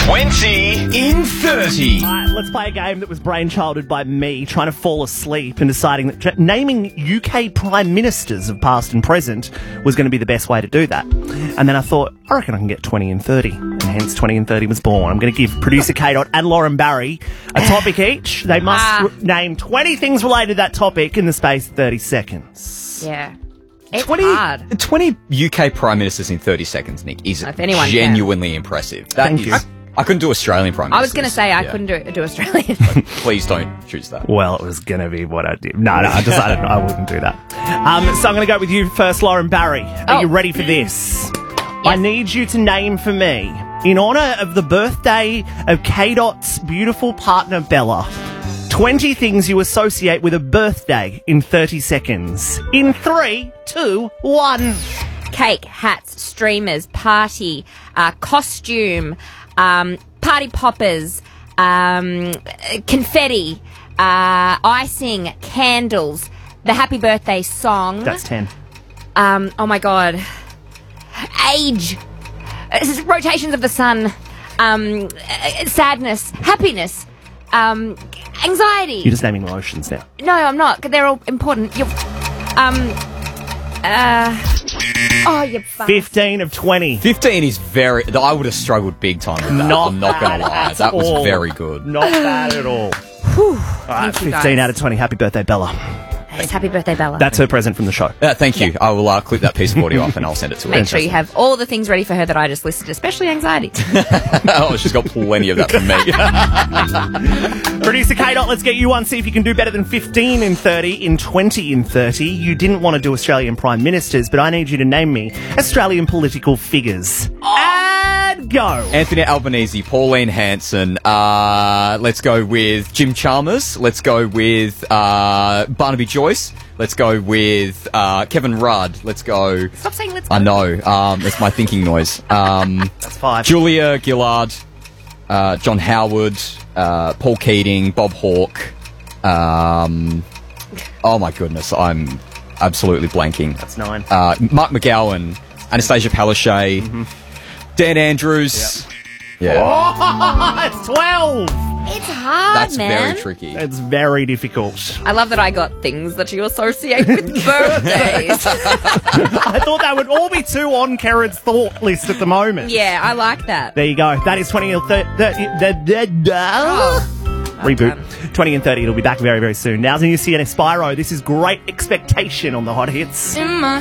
20 in 30. Alright, let's play a game that was brainchilded by me trying to fall asleep and deciding that naming UK Prime Ministers of past and present was going to be the best way to do that. And then I thought, I reckon I can get 20 in 30. And hence 20 in 30 was born. I'm going to give producer Kate and Lauren Barry a topic each. They must name 20 things related to that topic in the space of 30 seconds. Yeah. It's hard. 20 UK Prime Ministers in 30 seconds, Nick, is If anyone genuinely impressive. Thank you. I couldn't do Australian Prime Ministers. I was going to say I couldn't do Australian. Please don't choose that. Well, it was going to be what I did. No, I decided I wouldn't do that. So I'm going to go with you first, Lauren Barry. Are you ready for this? I need you to name for me, in honour of the birthday of K-Dot's beautiful partner, Bella, 20 things you associate with a birthday in 30 seconds. In 3, 2, 1. Cake, hats, streamers, party, costume, party poppers, confetti, icing, candles, the happy birthday song. That's 10. Oh my God. Age, rotations of the sun, sadness, happiness, anxiety. You're just naming emotions now. No, I'm not. They're all important. You 15 of 20. 15 is very... I would have struggled big time with that. I'm not going to lie. That was very good. Not bad at all. All right, 15 out of 20. Happy birthday, Bella. It's happy birthday, Bella. That's her present from the show. Thank you. I will clip that piece of audio off and I'll send it to her. Make sure you have all the things ready for her that I just listed, especially anxiety. Oh, she's got plenty of that from me. Producer K-Dot, let's get you one. See if you can do better than 15 in 30 in 20 in 30. You didn't want to do Australian Prime Ministers, but I need you to name me Australian political figures. And go. Anthony Albanese, Pauline Hanson. Let's go with Jim Chalmers. Let's go with Barnaby Joyce. Let's go with Kevin Rudd. Let's go. Stop saying let's go. I know. It's my thinking noise. That's 5. Julia Gillard, John Howard, Paul Keating, Bob Hawke. Oh my goodness, I'm absolutely blanking. That's 9. Mark McGowan, Anastasia Palaszczuk, Dan Andrews. Yeah. Oh, it's 12. It's hard, That's man. very tricky. It's very difficult. I love that I got things that you associate with birthdays. I thought that would all be too on Karen's thought list at the moment. Yeah, I like that. There you go. That is 20 or 30. Reboot. 20 and 30. It'll be back very, very soon. Now's when you see an Aspiro. This is Great Expectation on the Hot Hits.